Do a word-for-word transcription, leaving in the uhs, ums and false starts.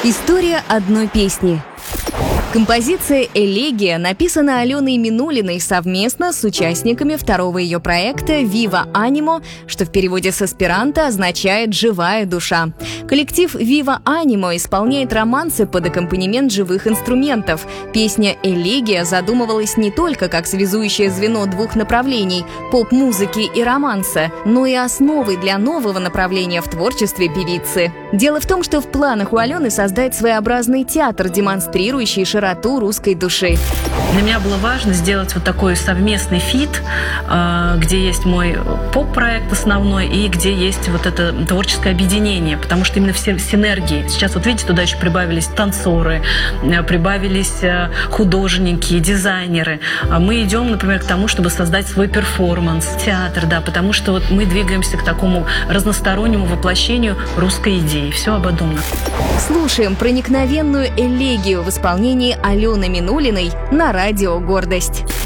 История одной песни. Композиция «Элегия» написана Аленой Минулиной совместно с участниками второго ее проекта «Viva Animo», что в переводе с эсперанто означает «живая душа». Коллектив «Viva Animo» исполняет романсы под аккомпанемент живых инструментов. Песня «Элегия» задумывалась не только как связующее звено двух направлений – поп-музыки и романса, но и основой для нового направления в творчестве певицы. Дело в том, что в планах у Алены создать своеобразный театр, демонстрирующий широту русской души. Для меня было важно сделать вот такой совместный фит, где есть мой поп-проект основной и где есть вот это творческое объединение, потому что именно все синергии. Сейчас вот видите, туда еще прибавились танцоры, прибавились художники, дизайнеры. Мы идем, например, к тому, чтобы создать свой перформанс, театр, да, потому что вот мы двигаемся к такому разностороннему воплощению русской идеи. Все об одном. Слушаем проникновенную элегию в исполнении Алены Минулиной на радио «Гордость».